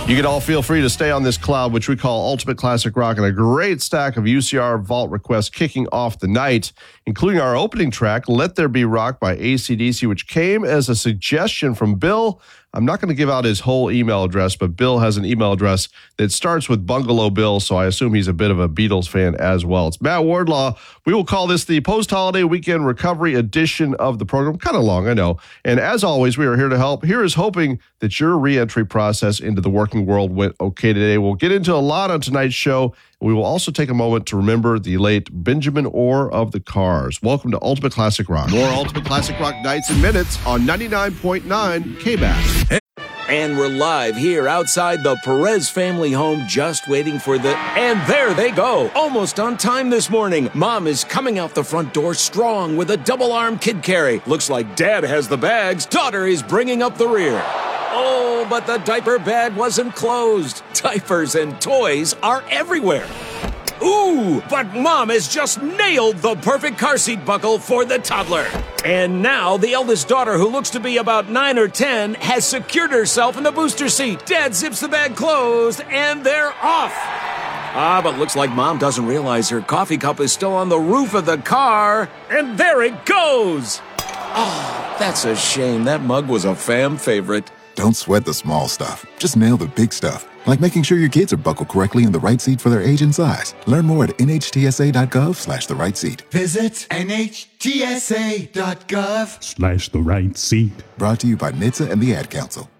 You can all feel free to stay on this cloud, which we call Ultimate Classic Rock, and a great stack of UCR Vault requests kicking off the night, including our opening track, Let There Be Rock by AC/DC, which came as a suggestion from Bill. I'm not going to give out his whole email address, but Bill has an email address that starts with Bungalow Bill, so I assume he's a bit of a Beatles fan as well. It's Matt Wardlaw. We will call this the post-holiday weekend recovery edition of the program. Kind of long, I know. And as always, we are here to help. Here is hoping that your reentry process into the working world went okay today. We'll get into a lot on tonight's show. We will also take a moment to remember the late Benjamin Orr of the Cars. Welcome to Ultimate Classic Rock. More Ultimate Classic Rock nights and minutes on 99.9 KBAS. And we're live here outside the Perez family home, just waiting for the... And there they go, almost on time this morning. Mom is coming out the front door strong with a double-arm kid carry. Looks like Dad has the bags. Daughter is bringing up the rear. Oh, but the diaper bag wasn't closed. Diapers and toys are everywhere. Ooh, but Mom has just nailed the perfect car seat buckle for the toddler. And now the eldest daughter, who looks to be about 9 or 10, has secured herself in the booster seat. Dad zips the bag closed, and they're off. But looks like Mom doesn't realize her coffee cup is still on the roof of the car. And there it goes. Oh, that's a shame. That mug was a fam favorite. Don't sweat the small stuff. Just nail the big stuff, like making sure your kids are buckled correctly in the right seat for their age and size. Learn more at nhtsa.gov/the right seat. Visit nhtsa.gov/the right seat. Brought to you by NHTSA and the Ad Council.